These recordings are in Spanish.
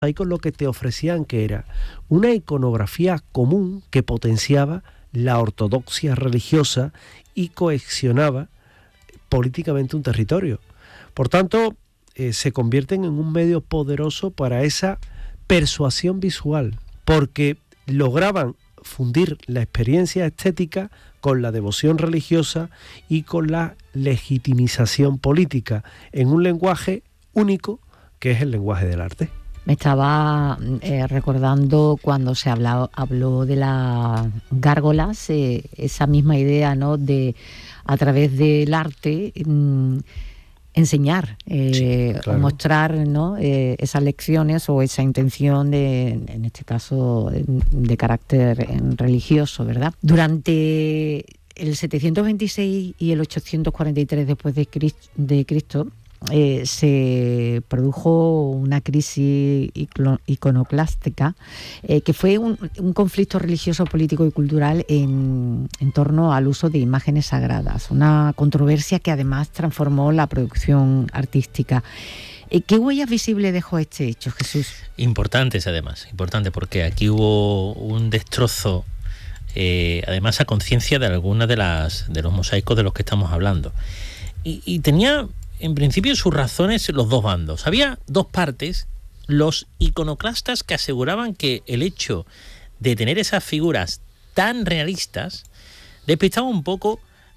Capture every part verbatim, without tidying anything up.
mosaicos lo que te ofrecían que era una iconografía común que potenciaba la ortodoxia religiosa y cohesionaba políticamente un territorio. Por tanto, eh, se convierten en un medio poderoso para esa persuasión visual, porque lograban fundir la experiencia estética con la devoción religiosa y con la legitimización política en un lenguaje único que es el lenguaje del arte. Me estaba eh, recordando cuando se habló, habló de las gárgolas, eh, esa misma idea, ¿no?, de a través del arte mmm, enseñar, eh, sí, claro. o mostrar, ¿no?, eh, esas lecciones o esa intención de, en este caso, de carácter religioso, ¿verdad? Durante el setecientos veintiséis y el ochocientos cuarenta y tres después de Cristo, de Cristo Eh, se produjo una crisis iconoclástica eh, que fue un, un conflicto religioso, político y cultural en, en torno al uso de imágenes sagradas, una controversia que además transformó la producción artística. Eh, ¿Qué huellas visibles dejó este hecho, Jesús? Importantes además, importante porque aquí hubo un destrozo, eh, además a conciencia de algunas de las de los mosaicos de los que estamos hablando. Y, y tenía en principio sus razones los dos bandos. Había dos partes, los iconoclastas que aseguraban que el hecho de tener esas figuras tan realistas despistaba un poco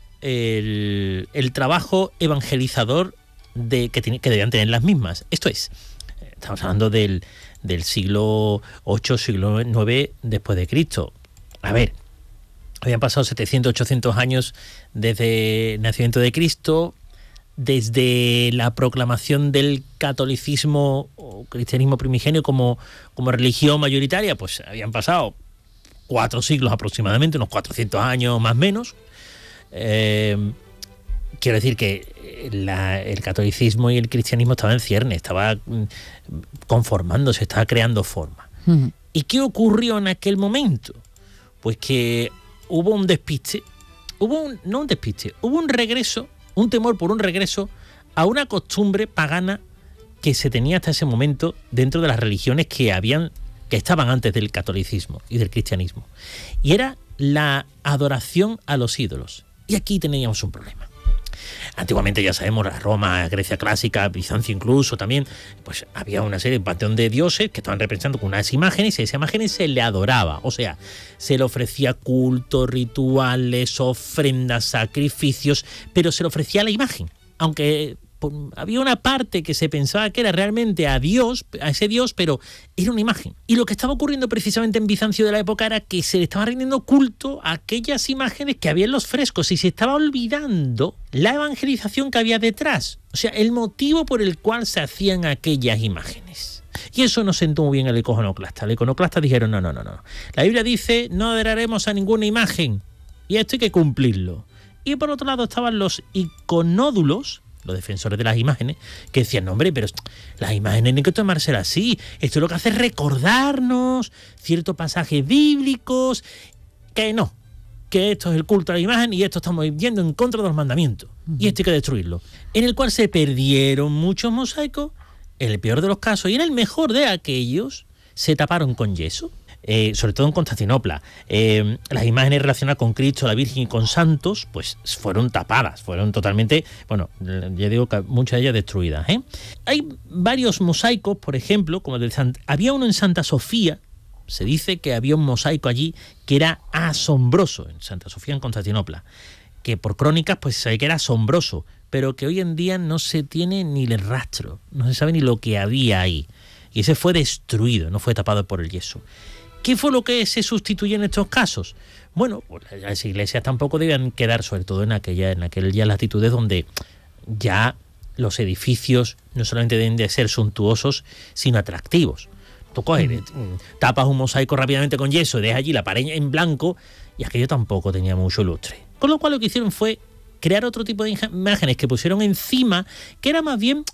el, el trabajo evangelizador de, que, que debían tener las mismas. Esto es, estamos hablando del, del siglo ocho, siglo nueve después de Cristo. A ver, habían pasado setecientos, ochocientos años desde el nacimiento de Cristo. Desde la proclamación del catolicismo o cristianismo primigenio como, como religión mayoritaria, pues habían pasado cuatro siglos aproximadamente, unos cuatrocientos años más o menos. Eh, quiero decir que la, el catolicismo y el cristianismo estaban en cierne, estaba conformándose, estaba creando forma. Uh-huh. ¿Y qué ocurrió en aquel momento? Pues que hubo un despiste, hubo un, no un despiste, hubo un regreso, un temor por un regreso a una costumbre pagana que se tenía hasta ese momento dentro de las religiones que habían, que estaban antes del catolicismo y del cristianismo. Y era la adoración a los ídolos. Y aquí teníamos un problema. Antiguamente, ya sabemos, la Roma, Grecia clásica, Bizancio incluso también, pues había una serie de panteón de dioses que estaban representando con unas imágenes y a esas imágenes se le adoraba. O sea, se le ofrecía culto, rituales, ofrendas, sacrificios, pero se le ofrecía la imagen. Aunque había una parte que se pensaba que era realmente a Dios, a ese Dios, pero era una imagen. Y lo que estaba ocurriendo precisamente en Bizancio de la época era que se le estaba rindiendo culto a aquellas imágenes que había en los frescos y se estaba olvidando la evangelización que había detrás. O sea, el motivo por el cual se hacían aquellas imágenes. Y eso no sentó muy bien al iconoclasta. Los iconoclastas dijeron, no, no, no, no. La Biblia dice, no adoraremos a ninguna imagen. Y esto hay que cumplirlo. Y por otro lado estaban los iconódulos, los defensores de las imágenes, que decían, no, hombre, pero las imágenes no hay que tomárselas así. Esto lo que hace es recordarnos ciertos pasajes bíblicos, que no, que esto es el culto a la imagen y esto estamos yendo en contra de los mandamientos. Uh-huh. Y esto hay que destruirlo. En el cual se perdieron muchos mosaicos, en el peor de los casos, y en el mejor de aquellos, se taparon con yeso. Eh, sobre todo en Constantinopla, eh, las imágenes relacionadas con Cristo, la Virgen y con santos, pues fueron tapadas, fueron totalmente, bueno, ya digo que muchas de ellas destruidas. ¿eh? Hay varios mosaicos, por ejemplo, como el de Sant- había uno en Santa Sofía, se dice que había un mosaico allí que era asombroso, en Santa Sofía, en Constantinopla, que por crónicas pues se sabe que era asombroso, pero que hoy en día no se tiene ni el rastro, no se sabe ni lo que había ahí. Y ese fue destruido, no fue tapado por el yeso. ¿Qué fue lo que se sustituyó en estos casos? Bueno, pues las iglesias tampoco debían quedar, sobre todo en aquella, en aquellas latitudes donde ya los edificios no solamente deben de ser suntuosos, sino atractivos. Tú coges, mm. tapas un mosaico rápidamente con yeso, dejas allí la pared en blanco, y aquello tampoco tenía mucho lustre. Con lo cual lo que hicieron fue crear otro tipo de imágenes que pusieron encima, que eran más bien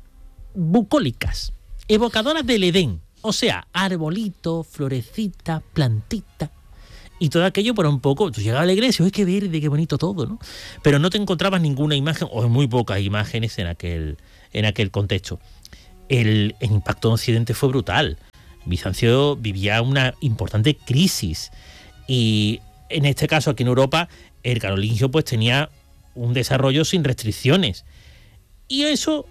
bucólicas, evocadoras del Edén. O sea, arbolito, florecita, plantita. Y todo aquello por un poco, tú llegabas a la iglesia, ¡ay, qué verde, qué bonito todo!, ¿no? Pero no te encontrabas ninguna imagen, o muy pocas imágenes en aquel, en aquel contexto. el, el impacto en Occidente fue brutal. Bizancio vivía una importante crisis y en este caso aquí en Europa el carolingio pues tenía un desarrollo sin restricciones y eso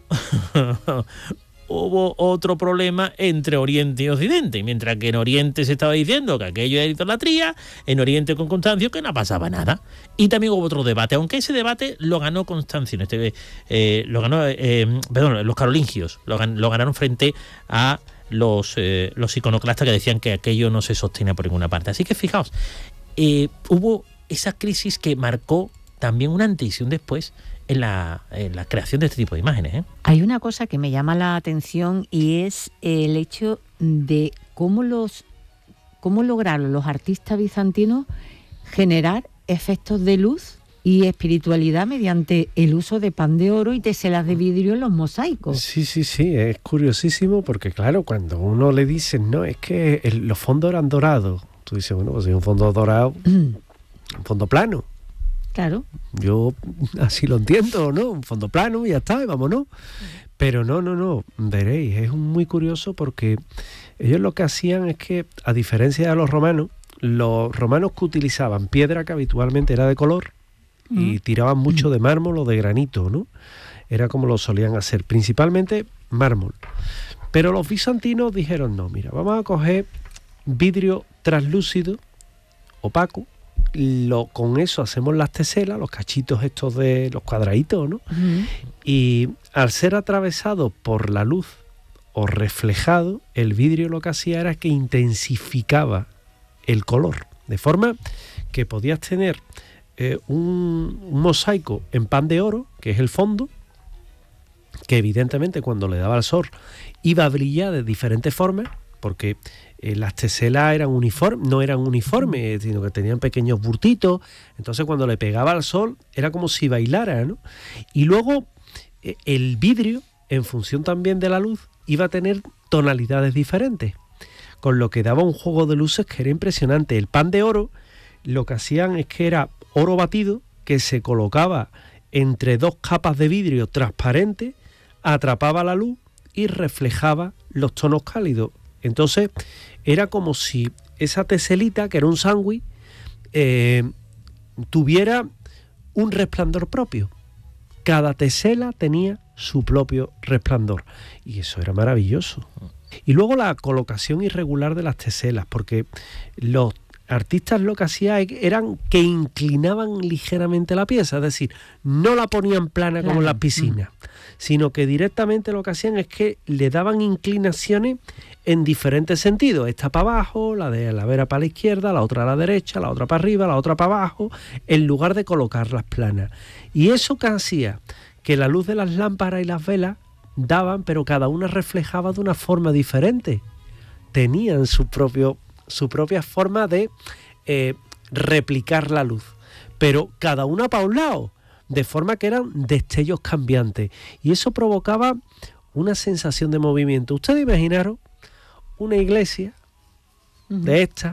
hubo otro problema entre Oriente y Occidente. Mientras que en Oriente se estaba diciendo que aquello era idolatría, en Oriente con Constancio que no pasaba nada. Y también hubo otro debate, aunque ese debate lo ganó Constancio, este, eh, lo ganó, eh, perdón, los carolingios, lo, gan, lo ganaron frente a los, eh, los iconoclastas que decían que aquello no se sostenía por ninguna parte. Así que fijaos, eh, hubo esa crisis que marcó también un antes y un después en la, en la creación de este tipo de imágenes, ¿eh? Hay una cosa que me llama la atención y es el hecho de cómo los cómo lograron los artistas bizantinos generar efectos de luz y espiritualidad mediante el uso de pan de oro y teselas de vidrio en los mosaicos. Sí, sí, sí, es curiosísimo porque claro, cuando uno le dice, no, es que el, los fondos eran dorados, tú dices, bueno, pues es un fondo dorado, mm. un fondo plano. Claro. Yo así lo entiendo, ¿no? Un fondo plano y ya está, y vámonos. Pero no, no, no, veréis, es muy curioso porque ellos lo que hacían es que, a diferencia de los romanos, los romanos que utilizaban piedra que habitualmente era de color mm. y tiraban mucho mm. de mármol o de granito, ¿no? Era como lo solían hacer, principalmente mármol. Pero los bizantinos dijeron, no, mira, vamos a coger vidrio translúcido, opaco, Lo, con eso hacemos las teselas, los cachitos estos de los cuadraditos, ¿no? Uh-huh. Y al ser atravesado por la luz o reflejado, el vidrio lo que hacía era que intensificaba el color, de forma que podías tener eh, un, un mosaico en pan de oro, que es el fondo, que evidentemente cuando le daba el sol iba a brillar de diferentes formas, porque eh, las teselas eran uniformes, no eran uniformes, sino que tenían pequeños burtitos, entonces cuando le pegaba al sol era como si bailara, ¿no? Y luego eh, el vidrio, en función también de la luz, iba a tener tonalidades diferentes, con lo que daba un juego de luces que era impresionante. El pan de oro, lo que hacían es que era oro batido, que se colocaba entre dos capas de vidrio transparente, atrapaba la luz y reflejaba los tonos cálidos. Entonces era como si esa teselita, que era un sándwich, eh, tuviera un resplandor propio. Cada tesela tenía su propio resplandor y eso era maravilloso. Y luego la colocación irregular de las teselas, porque los artistas lo que hacían eran que inclinaban ligeramente la pieza, es decir, no la ponían plana, claro, como en las piscinas, mm. sino que directamente lo que hacían es que le daban inclinaciones en diferentes sentidos, esta para abajo, la de la vera para la izquierda, la otra a la derecha, la otra para arriba, la otra para abajo, en lugar de colocarlas planas. Y eso que hacía que la luz de las lámparas y las velas daban, pero cada una reflejaba de una forma diferente, tenían su propio su propia forma de eh, replicar la luz, pero cada una para un lado, de forma que eran destellos cambiantes, y eso provocaba una sensación de movimiento. Ustedes imaginaron una iglesia uh-huh. de esta,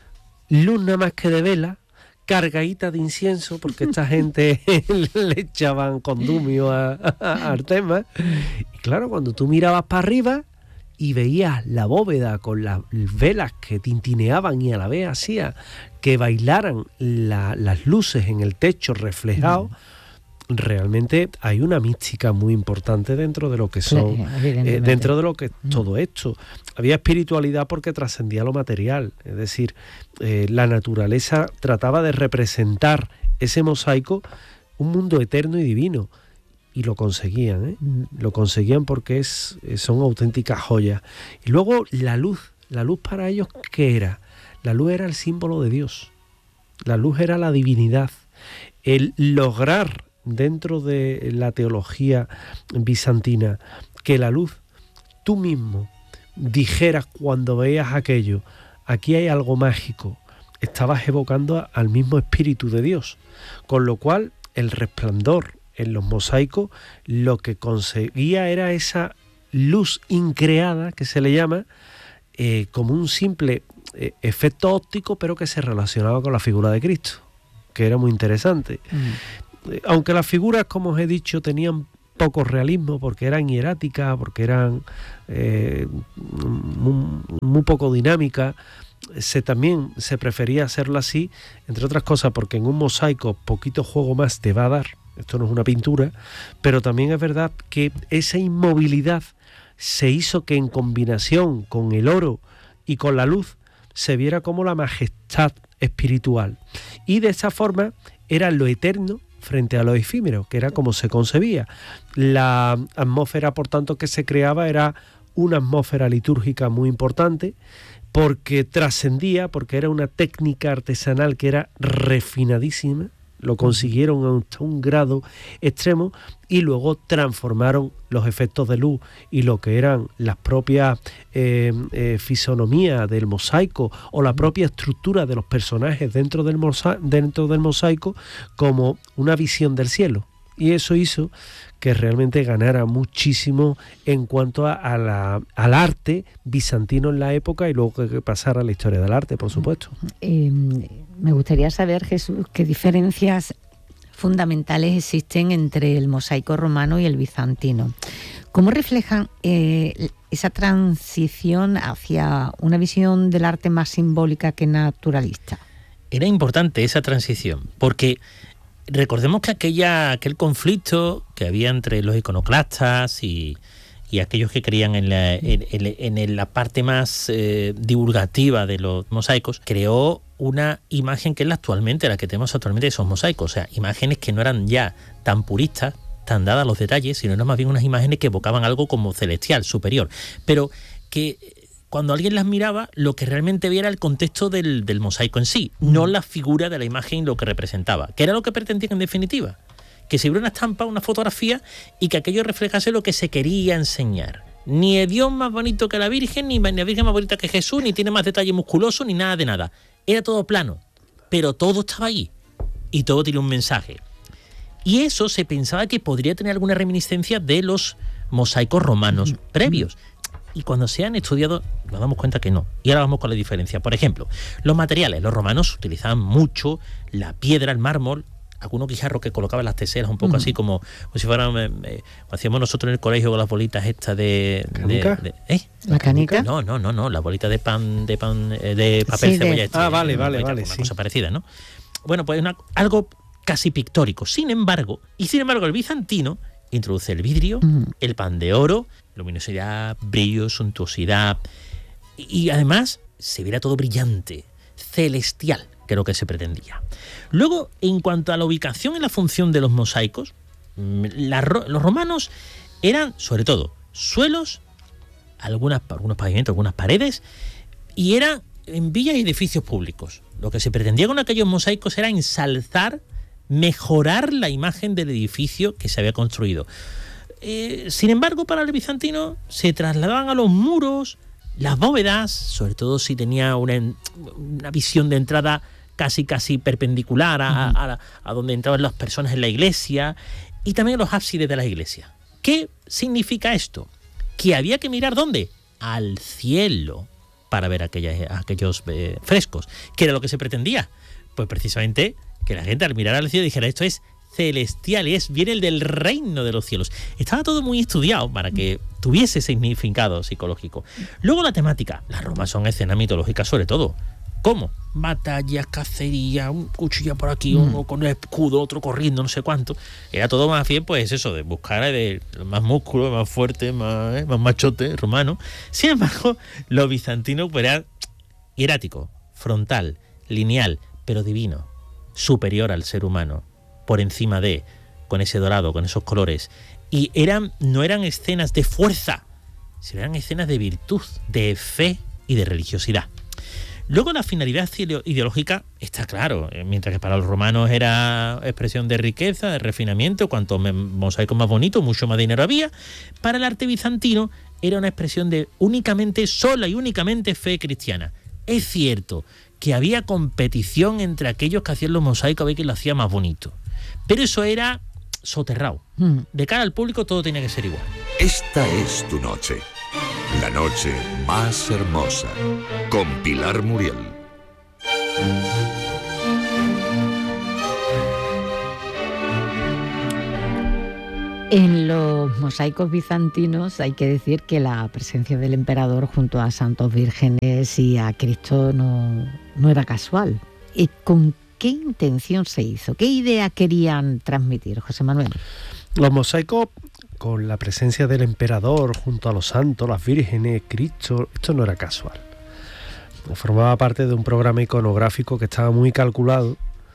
luz nada más que de vela, cargadita de incienso, porque esta gente le echaban condumio a, a Artemas, y claro, cuando tú mirabas para arriba y veías la bóveda con las velas que tintineaban y a la vez hacía que bailaran la, las luces en el techo reflejado, mm. realmente hay una mística muy importante dentro de lo que son, sí, eh, dentro de lo que mm. todo esto. Había espiritualidad porque trascendía lo material, es decir, eh, la naturaleza trataba de representar ese mosaico, un mundo eterno y divino. Y lo conseguían, ¿eh? Lo conseguían porque es, son auténticas joyas. Y luego la luz, la luz para ellos, ¿qué era? La luz era el símbolo de Dios. La luz era la divinidad. El lograr dentro de la teología bizantina que la luz, tú mismo dijeras cuando veías aquello, aquí hay algo mágico, estabas evocando al mismo espíritu de Dios. Con lo cual el resplandor en los mosaicos lo que conseguía era esa luz increada, que se le llama, eh, como un simple eh, efecto óptico, pero que se relacionaba con la figura de Cristo, que era muy interesante. Mm. Eh, aunque las figuras, como os he dicho, tenían poco realismo, porque eran hieráticas, porque eran eh, muy, muy poco dinámicas. Se, también se prefería hacerlo así, entre otras cosas porque en un mosaico poquito juego más te va a dar, esto no es una pintura, pero también es verdad que esa inmovilidad se hizo que en combinación con el oro y con la luz se viera como la majestad espiritual, y de esa forma era lo eterno frente a lo efímero, que era como se concebía. La atmósfera, por tanto, que se creaba era una atmósfera litúrgica muy importante, porque trascendía, porque era una técnica artesanal que era refinadísima, lo consiguieron hasta un grado extremo, y luego transformaron los efectos de luz y lo que eran las propias eh, eh, fisonomías del mosaico o la propia estructura de los personajes dentro del, mosa- dentro del mosaico como una visión del cielo. Y eso hizo que realmente ganara muchísimo en cuanto a, a la, al arte bizantino en la época, y luego que pasara a la historia del arte, por supuesto. Eh, me gustaría saber, Jesús, qué diferencias fundamentales existen entre el mosaico romano y el bizantino. ¿Cómo reflejan eh, esa transición hacia una visión del arte más simbólica que naturalista? Era importante esa transición, porque recordemos que aquella, aquel conflicto que había entre los iconoclastas y, y aquellos que creían en la, en, en, en la parte más eh, divulgativa de los mosaicos, creó una imagen que es la actualmente, la que tenemos actualmente de esos mosaicos. O sea, imágenes que no eran ya tan puristas, tan dadas a los detalles, sino eran más bien unas imágenes que evocaban algo como celestial, superior, pero que cuando alguien las miraba, lo que realmente veía era el contexto del, del mosaico en sí, no la figura de la imagen, lo que representaba, que era lo que pretendían en definitiva, que se hubiera una estampa, una fotografía, y que aquello reflejase lo que se quería enseñar. Ni el Dios más bonito que la Virgen, ni la Virgen más bonita que Jesús, ni tiene más detalle musculoso, ni nada de nada. Era todo plano, pero todo estaba ahí, y todo tiene un mensaje. Y eso se pensaba que podría tener alguna reminiscencia de los mosaicos romanos previos. Y cuando se han estudiado nos damos cuenta que no. Y ahora vamos con la diferencia. Por ejemplo, los materiales. Los romanos utilizaban mucho la piedra, el mármol, algunos guijarros que colocaban las teseras un poco uh-huh. así como, como si fueran, eh, eh, hacíamos nosotros en el colegio con las bolitas estas de... ¿Canica? De, de, ¿eh? ¿La canica? No, no, no, no, las bolitas de pan, de pan, eh, de papel sí, cebolla. De... Este, ah, vale, vale, una, vale. Una sí. cosa parecida, ¿no? Bueno, pues una, algo casi pictórico. Sin embargo, y sin embargo el bizantino introduce el vidrio, uh-huh. el pan de oro, luminosidad, brillo, suntuosidad, y, y además se viera todo brillante, celestial, que es lo que se pretendía. Luego, en cuanto a la ubicación y la función de los mosaicos, la, los romanos eran, sobre todo, suelos, algunas, algunos pavimentos, algunas paredes, y eran en villas y edificios públicos. Lo que se pretendía con aquellos mosaicos era ensalzar, mejorar la imagen del edificio que se había construido. Eh, sin embargo, para el bizantino se trasladaban a los muros, las bóvedas, sobre todo si tenía una, una visión de entrada casi casi perpendicular a, uh-huh. a, a, a donde entraban las personas en la iglesia, y también los ábsides de la iglesia. ¿Qué significa esto? Que había que mirar ¿dónde? Al cielo para ver aquellas, aquellos eh, frescos. ¿Qué era lo que se pretendía? Pues precisamente que la gente al mirar al cielo dijera, esto es celestial, es viene el del reino de los cielos. Estaba todo muy estudiado para que tuviese significado psicológico. Luego la temática. Las Romas son escenas mitológicas sobre todo. ¿Cómo? Batallas, cacería, un cuchillo por aquí, mm. uno con el escudo, otro corriendo, no sé cuánto. Era todo más bien, pues eso, de buscar de más músculo, más fuerte, más, eh, más machote, romano. Sin embargo, lo bizantino pues, era hierático, frontal, lineal, pero divino, superior al ser humano, por encima de, con ese dorado, con esos colores. Y eran, no eran escenas de fuerza, sino eran escenas de virtud, de fe y de religiosidad. Luego la finalidad ideológica está claro, mientras que para los romanos era expresión de riqueza, de refinamiento, cuanto mosaicos más bonitos, mucho más dinero había. Para el arte bizantino era una expresión de únicamente, sola y únicamente fe cristiana. Es cierto que había competición entre aquellos que hacían los mosaicos a ver quién lo hacía más bonito, pero eso era soterrado. De cara al público todo tenía que ser igual. Esta es tu noche. La noche más hermosa, con Pilar Muriel. En los mosaicos bizantinos hay que decir que la presencia del emperador junto a santos vírgenes y a Cristo no, no era casual. ¿Y con qué intención se hizo? ¿Qué idea querían transmitir, José Manuel? Los mosaicos con la presencia del emperador junto a los santos, las vírgenes, Cristo, esto no era casual. Formaba parte de un programa iconográfico que estaba muy calculado,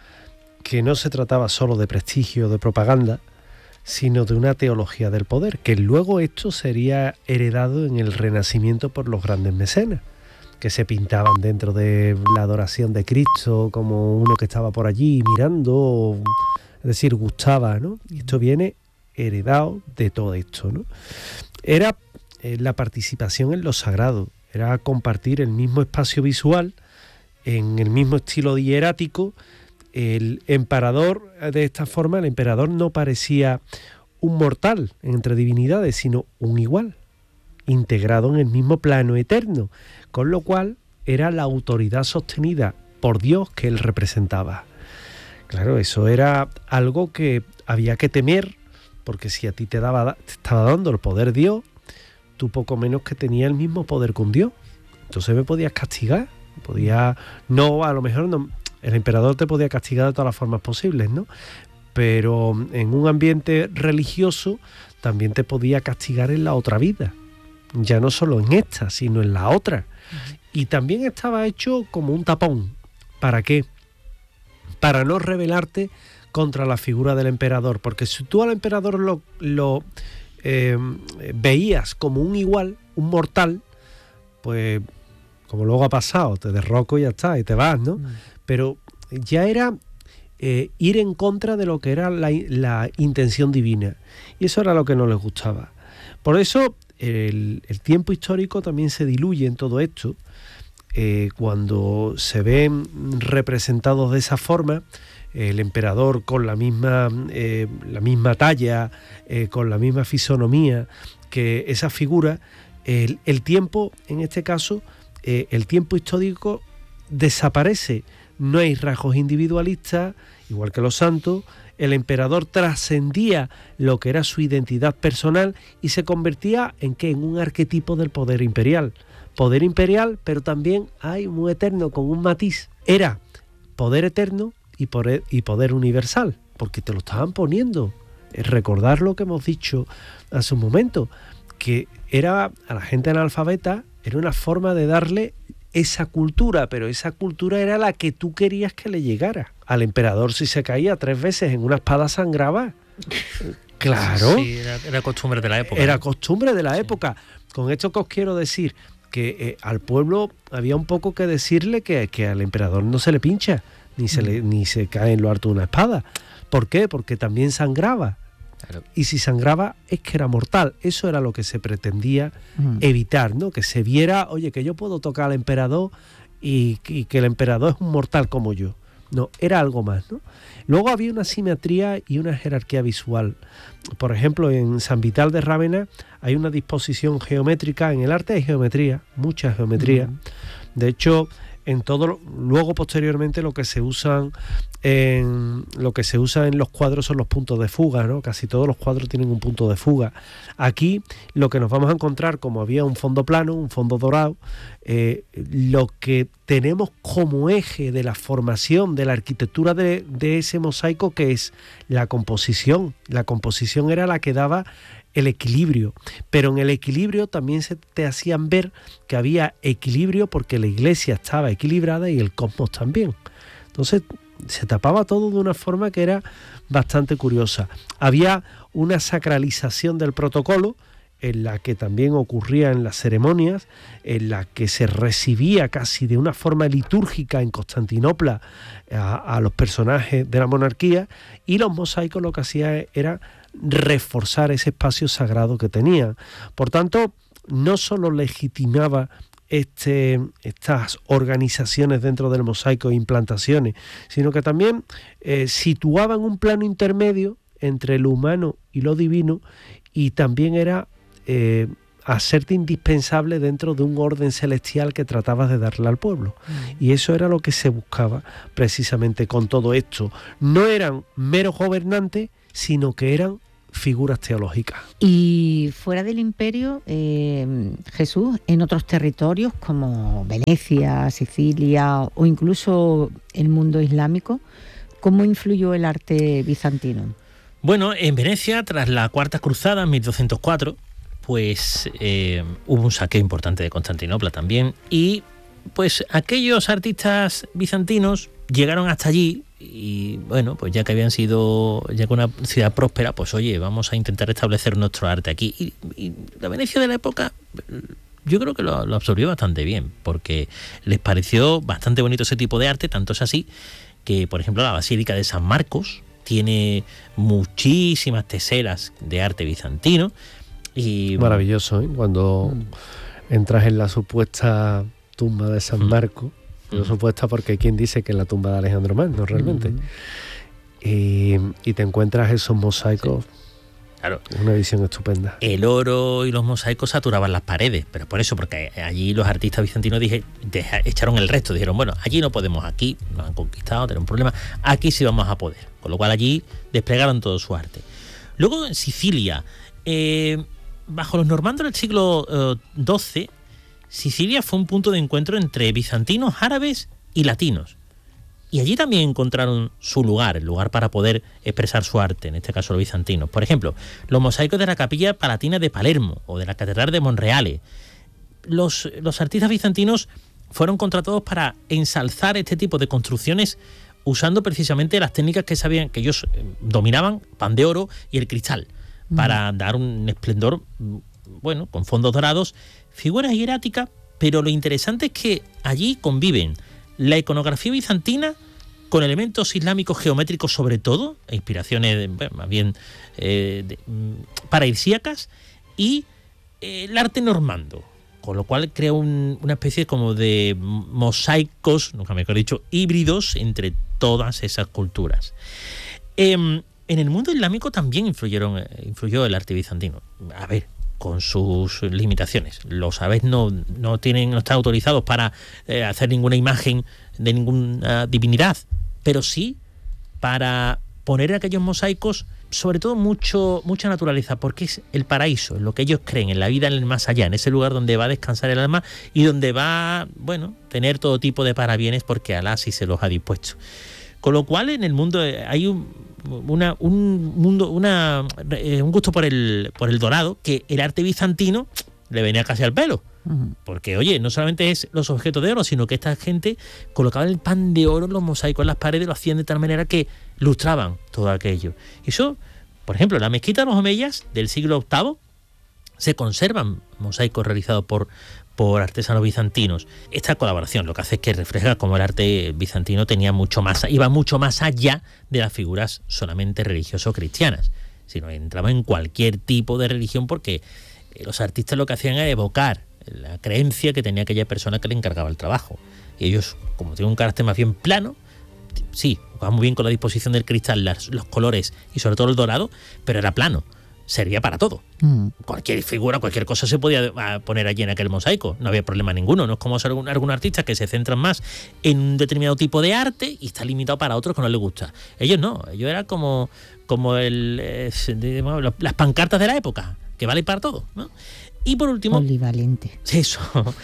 que no se trataba solo de prestigio, de propaganda, sino de una teología del poder, que luego esto sería heredado en el Renacimiento por los grandes mecenas, que se pintaban dentro de la adoración de Cristo como uno que estaba por allí mirando, es decir, gustaba, ¿no? Y esto viene heredado de todo esto, ¿no? Era eh, la participación en lo sagrado, era compartir el mismo espacio visual, en el mismo estilo hierático. El emperador, de esta forma, el emperador no parecía un mortal entre divinidades, sino un igual, integrado en el mismo plano eterno, con lo cual era la autoridad sostenida por Dios que él representaba. Claro, eso era algo que había que temer, porque si a ti te, daba, te estaba dando el poder Dios, tú poco menos que tenías el mismo poder con Dios. Entonces me podías castigar, podía, no, a lo mejor no... El emperador te podía castigar de todas las formas posibles, ¿no? Pero en un ambiente religioso también te podía castigar en la otra vida. Ya no solo en esta, sino en la otra. Uh-huh. Y también estaba hecho como un tapón. ¿Para qué? Para no rebelarte contra la figura del emperador. Porque si tú al emperador lo, lo eh, veías como un igual, un mortal, pues como luego ha pasado, te derroco y ya está, y te vas, ¿no? Uh-huh. Pero ya era eh, ir en contra de lo que era la, la intención divina. Y eso era lo que no les gustaba. Por eso el, el tiempo histórico también se diluye en todo esto. Eh, cuando se ven representados de esa forma, el emperador con la misma, eh, la misma talla, eh, con la misma fisonomía que esa figura, el, el tiempo, en este caso, eh, el tiempo histórico desaparece. No hay rasgos individualistas, igual que los santos. El emperador trascendía lo que era su identidad personal y se convertía en ¿qué? En un arquetipo del poder imperial. Poder imperial, pero también hay un eterno con un matiz. Era poder eterno y poder, y poder universal, porque te lo estaban poniendo. Recordar lo que hemos dicho hace un momento, que era a la gente analfabeta, era una forma de darle esa cultura, pero esa cultura era la que tú querías que le llegara. Al emperador, si se caía tres veces en una espada, sangraba. Claro. Sí, era, era costumbre de la época. Era costumbre de la sí. época. Con esto que os quiero decir, que eh, al pueblo había un poco que decirle que, que al emperador no se le pincha, ni se, le, ni se cae en lo harto de una espada. ¿Por qué? Porque también sangraba. Claro. Y si sangraba es que era mortal. Eso era lo que se pretendía mm. evitar, ¿no? Que se viera, oye, que yo puedo tocar al emperador y, y que el emperador es un mortal como yo. No, era algo más, ¿no? Luego había una simetría y una jerarquía visual. Por ejemplo, en San Vital de Rávena hay una disposición geométrica. En el arte hay geometría, mucha geometría. Mm. De hecho, en todo, luego posteriormente lo que se usan en lo que se usa en los cuadros son los puntos de fuga, ¿no? Casi todos los cuadros tienen un punto de fuga. Aquí lo que nos vamos a encontrar, como había un fondo plano, un fondo dorado, eh, lo que tenemos como eje de la formación de la arquitectura de, de ese mosaico, que es la composición. La composición era la que daba el equilibrio, pero en el equilibrio también se te hacían ver que había equilibrio porque la iglesia estaba equilibrada y el cosmos también. Entonces se tapaba todo de una forma que era bastante curiosa. Había una sacralización del protocolo, en la que también ocurría en las ceremonias, en la que se recibía casi de una forma litúrgica en Constantinopla a, a los personajes de la monarquía, y los mosaicos lo que hacían era reforzar ese espacio sagrado que tenían. Por tanto, no solo legitimaba este, estas organizaciones dentro del mosaico e implantaciones, sino que también eh, situaban un plano intermedio entre lo humano y lo divino, y también era eh, hacerte indispensable dentro de un orden celestial que tratabas de darle al pueblo. Mm. Y eso era lo que se buscaba precisamente con todo esto. No eran meros gobernantes, sino que eran figuras teológicas. Y fuera del imperio, eh, Jesús, en otros territorios como Venecia, Sicilia o incluso el mundo islámico, ¿cómo influyó el arte bizantino? Bueno, en Venecia, tras la Cuarta Cruzada en mil doscientos cuatro, pues eh, hubo un saqueo importante de Constantinopla también, y pues aquellos artistas bizantinos llegaron hasta allí y bueno, pues ya que habían sido ya que una ciudad próspera, pues oye, vamos a intentar establecer nuestro arte aquí. Y, y la Venecia de la época yo creo que lo, lo absorbió bastante bien, porque les pareció bastante bonito ese tipo de arte, tanto es así que, por ejemplo, la Basílica de San Marcos tiene muchísimas teselas de arte bizantino. Y maravilloso, ¿eh? Cuando mm. entras en la supuesta tumba de San Marcos, mm. no supuesta porque hay quien dice que es la tumba de Alejandro Magno, realmente, mm. y, y te encuentras esos mosaicos. Sí. Claro. Una visión estupenda. El oro y los mosaicos saturaban las paredes, pero por eso, porque allí los artistas bizantinos dije, deja, echaron el resto, dijeron, bueno, allí no podemos, aquí nos han conquistado, tenemos un problema, aquí sí vamos a poder, con lo cual allí desplegaron todo su arte. Luego en Sicilia, eh, bajo los normandos del siglo eh, doce, Sicilia fue un punto de encuentro entre bizantinos, árabes y latinos. Y allí también encontraron su lugar, el lugar para poder expresar su arte, en este caso los bizantinos. Por ejemplo, los mosaicos de la Capilla Palatina de Palermo o de la Catedral de Monreale. Los, los artistas bizantinos fueron contratados para ensalzar este tipo de construcciones usando precisamente las técnicas que sabían, que ellos dominaban, pan de oro y el cristal, mm. para dar un esplendor, bueno, con fondos dorados, figuras hieráticas, pero lo interesante es que allí conviven la iconografía bizantina con elementos islámicos geométricos sobre todo, e inspiraciones bueno, más bien eh, de, paradisíacas, y eh, el arte normando, con lo cual crea un, una especie como de mosaicos, nunca mejor dicho, híbridos entre todas esas culturas. Eh, en el mundo islámico también influyeron, influyó el arte bizantino. A ver, con sus limitaciones. Los árabes no, no tienen, no están autorizados para eh, hacer ninguna imagen de ninguna divinidad, pero sí para poner aquellos mosaicos, sobre todo mucho, mucha naturaleza, porque es el paraíso, en lo que ellos creen, en la vida en el más allá, en ese lugar donde va a descansar el alma y donde va, bueno, tener todo tipo de parabienes porque Alá sí se los ha dispuesto. Con lo cual en el mundo hay un, una, un mundo, una, eh, un gusto por el, por el dorado que el arte bizantino le venía casi al pelo. Uh-huh. Porque, oye, no solamente es los objetos de oro, sino que esta gente colocaba el pan de oro en los mosaicos en las paredes, lo hacían de tal manera que lustraban todo aquello. Y eso, por ejemplo, en la mezquita de los Omeyas del siglo octavo se conservan mosaicos realizados por por artesanos bizantinos. Esta colaboración lo que hace es que refleja cómo el arte bizantino tenía mucho más, iba mucho más allá de las figuras solamente religiosas o cristianas, sino entraba en cualquier tipo de religión, porque los artistas lo que hacían era evocar la creencia que tenía aquella persona que le encargaba el trabajo. Y ellos, como tienen un carácter más bien plano, sí, jugaban muy bien con la disposición del cristal, las, los colores y sobre todo el dorado, pero era plano. Servía para todo. Mm. Cualquier figura, cualquier cosa se podía poner allí en aquel mosaico. No había problema ninguno. No es como algún, algún artista que se centran más en un determinado tipo de arte y está limitado para otros que no les gusta. Ellos no. Ellos eran como, como el, eh, las pancartas de la época, que valen para todo, ¿no? Y por último... Polivalente. Eso.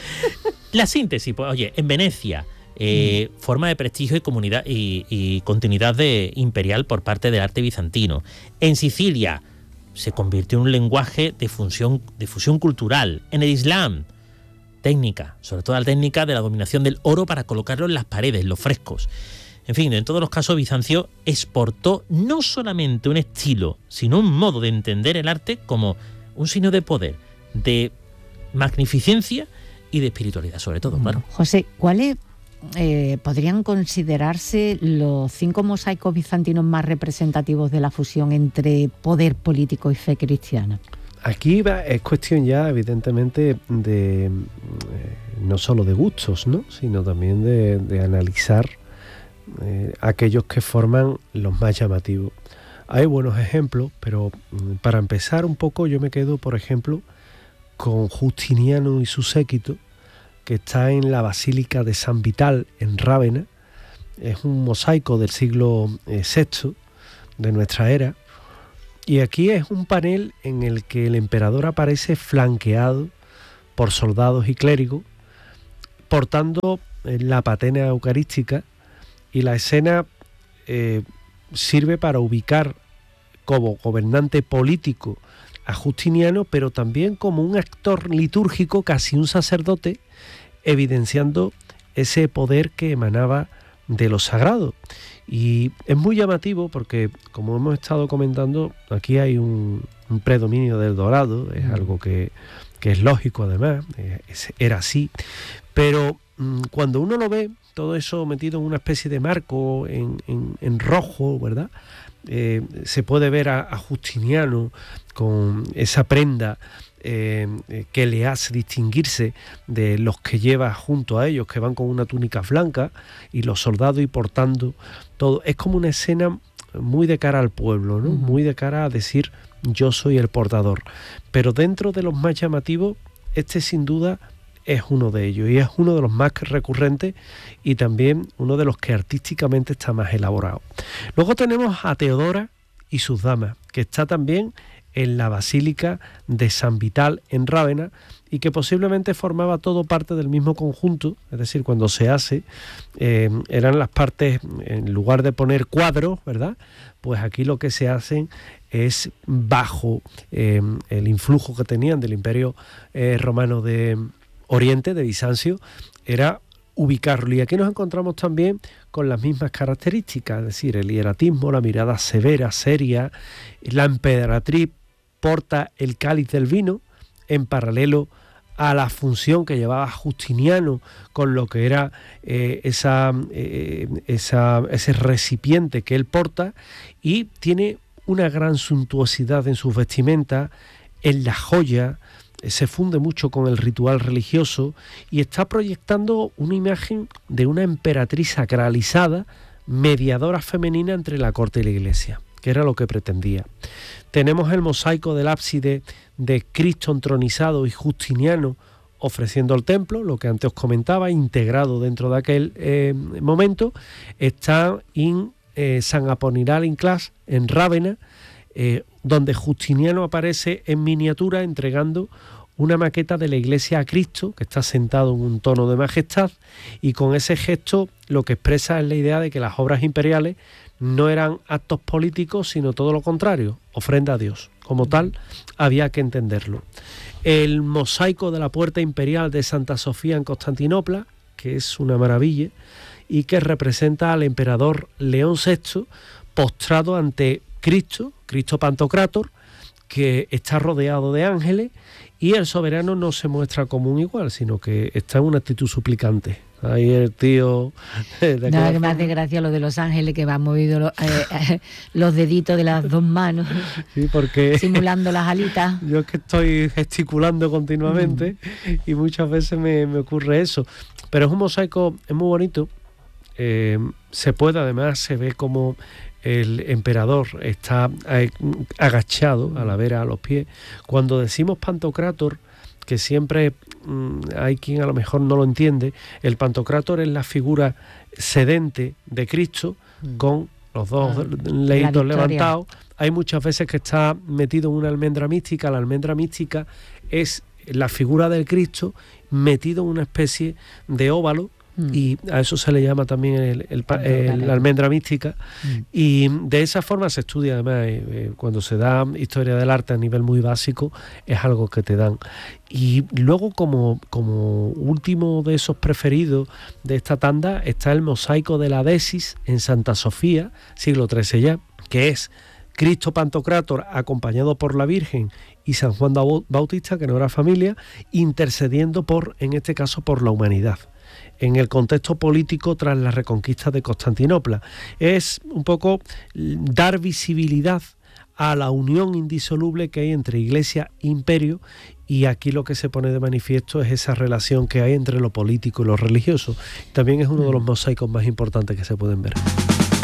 La síntesis. Pues, oye, en Venecia... Eh, mm. forma de prestigio y comunidad y, y continuidad de imperial por parte del arte bizantino. En Sicilia se convirtió en un lenguaje de fusión, de fusión cultural. En el Islam, técnica, sobre todo la técnica de la dominación del oro para colocarlo en las paredes, los frescos. En fin, en todos los casos Bizancio exportó no solamente un estilo, sino un modo de entender el arte como un signo de poder, de magnificencia y de espiritualidad, sobre todo, claro. José, ¿cuáles eh, podrían considerarse los cinco mosaicos bizantinos más representativos de la fusión entre poder político y fe cristiana? Aquí va, es cuestión ya, evidentemente, de eh, no solo de gustos, ¿no?, sino también de, de analizar eh, aquellos que forman los más llamativos. Hay buenos ejemplos, pero para empezar un poco yo me quedo, por ejemplo, con Justiniano y su séquito, que está en la Basílica de San Vital, en Rávena. Es un mosaico del siglo eh, sexto de nuestra era, Y aquí es un panel en el que el emperador aparece flanqueado por soldados y clérigos, portando la patena eucarística, y la escena eh, sirve para ubicar como gobernante político a Justiniano, pero también como un actor litúrgico, casi un sacerdote, evidenciando ese poder que emanaba de lo sagrado. Y es muy llamativo porque, como hemos estado comentando, aquí hay un, un predominio del dorado, es algo que, que es lógico además, es, era así, pero mmm, cuando uno lo ve, todo eso metido en una especie de marco en, en, en rojo, ¿verdad? Eh, se puede ver a, a Justiniano con esa prenda eh, que le hace distinguirse de los que lleva junto a ellos, que van con una túnica blanca, y los soldados y portando todo. Es como una escena muy de cara al pueblo, ¿no? Uh-huh. Muy de cara a decir, yo soy el portador. Pero dentro de los más llamativos, este sin duda es uno de ellos, y es uno de los más recurrentes y también uno de los que artísticamente está más elaborado. Luego tenemos a Teodora y sus damas, que está también en la Basílica de San Vital en Rávena, y que posiblemente formaba todo parte del mismo conjunto, es decir, cuando se hace, eh, eran las partes, en lugar de poner cuadros, ¿verdad? Pues aquí lo que se hacen es, bajo eh, el influjo que tenían del Imperio eh, Romano de Oriente, de Bizancio, era ubicarlo. Y aquí nos encontramos también con las mismas características, es decir, el hieratismo, la mirada severa, seria. La emperatriz porta el cáliz del vino en paralelo a la función que llevaba Justiniano con lo que era eh, esa, eh, esa, ese recipiente que él porta, y tiene una gran suntuosidad en sus vestimentas, en la joya, se funde mucho con el ritual religioso, y está proyectando una imagen de una emperatriz sacralizada, mediadora femenina entre la corte y la iglesia, que era lo que pretendía. Tenemos el mosaico del ábside de Cristo entronizado y Justiniano ofreciendo el templo, lo que antes os comentaba, integrado dentro de aquel eh, momento. Está en eh, San Apolinar in Clas, en Rávena, eh, donde Justiniano aparece en miniatura entregando una maqueta de la iglesia a Cristo, que está sentado en un tono de majestad, y con ese gesto lo que expresa es la idea de que las obras imperiales no eran actos políticos, sino todo lo contrario, ofrenda a Dios. Como tal, había que entenderlo. El mosaico de la Puerta Imperial de Santa Sofía en Constantinopla, que es una maravilla, y que representa al emperador León sexto postrado ante Cristo, Cristo Pantocrátor, que está rodeado de ángeles, y el soberano no se muestra como un igual, sino que está en una actitud suplicante. Ahí el tío... De Nada que más de gracia lo de los ángeles, que van moviendo los, eh, los deditos de las dos manos, sí, porque simulando las alitas. Yo es que estoy gesticulando continuamente mm. y muchas veces me, me ocurre eso. Pero es un mosaico, es muy bonito. Eh, se puede, además, se ve como el emperador está agachado a la vera, a los pies. Cuando decimos Pantocrátor, que siempre mmm, hay quien a lo mejor no lo entiende, el Pantocrátor es la figura sedente de Cristo mm. con los dos ah, leitos levantados. Hay muchas veces que está metido en una almendra mística. La almendra mística es la figura del Cristo metido en una especie de óvalo, mm. y a eso se le llama también el, el, el, el, la almendra mística, mm. y de esa forma se estudia además, eh, cuando se da historia del arte a nivel muy básico, es algo que te dan. Y luego, como, como último de esos preferidos de esta tanda, está el mosaico de la Desis en Santa Sofía, siglo trece ya, que es Cristo Pantocrátor acompañado por la Virgen y San Juan Bautista, que no era familia, intercediendo por, en este caso, por la humanidad, en el contexto político tras la reconquista de Constantinopla. Es un poco dar visibilidad a la unión indisoluble que hay entre Iglesia e Imperio, y aquí lo que se pone de manifiesto es esa relación que hay entre lo político y lo religioso. También es uno de los mosaicos más importantes que se pueden ver.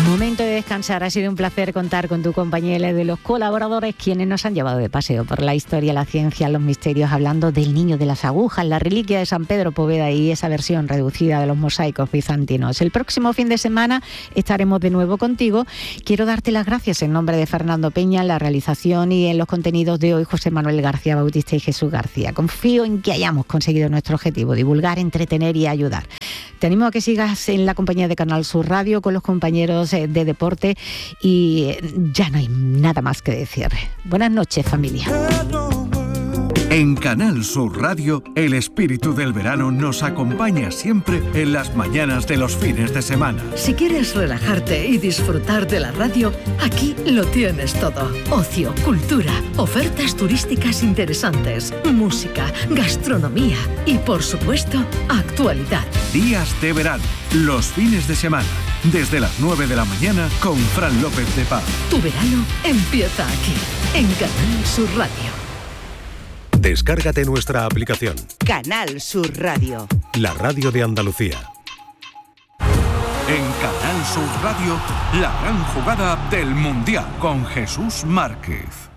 Momento de descansar. Ha sido un placer contar con tu compañía y de los colaboradores, quienes nos han llevado de paseo por la historia, la ciencia, los misterios, hablando del niño de las agujas, la reliquia de San Pedro Poveda y esa versión reducida de los mosaicos bizantinos. El próximo fin de semana estaremos de nuevo contigo. Quiero darte las gracias en nombre de Fernando Peña en la realización y en los contenidos de hoy, José Manuel García Bautista y Jesús García. Confío en que hayamos conseguido nuestro objetivo: divulgar, entretener y ayudar. Te animo a que sigas en la compañía de Canal Sur Radio con los compañeros de deporte y ya no hay nada más que decir. Buenas noches, familia. En Canal Sur Radio, el espíritu del verano nos acompaña siempre en las mañanas de los fines de semana. Si quieres relajarte y disfrutar de la radio, aquí lo tienes todo. Ocio, cultura, ofertas turísticas interesantes, música, gastronomía y, por supuesto, actualidad. Días de verano, los fines de semana, desde las nueve de la mañana con Fran López de Paz. Tu verano empieza aquí, en Canal Sur Radio. Descárgate nuestra aplicación. Canal Sur Radio. La radio de Andalucía. En Canal Sur Radio, la gran jugada del Mundial con Jesús Márquez.